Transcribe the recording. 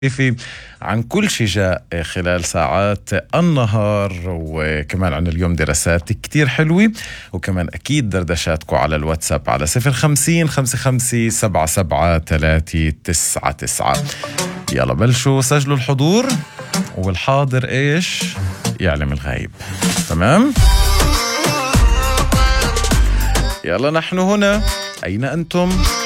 في عن كل شيء جاء خلال ساعات النهار، وكمان عن اليوم دراسات كتير حلوة، وكمان أكيد دردشاتكم على الواتساب على 050-55-77-399. يلا بلشوا سجلوا الحضور، والحاضر إيش يعلم الغايب. تمام؟ يلا نحن هنا، أين أنتم؟